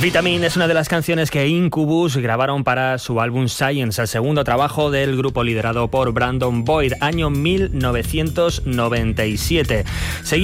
Vitamin es una de las canciones que Incubus grabaron para su álbum Science, el segundo trabajo del grupo liderado por Brandon Boyd, año 1997.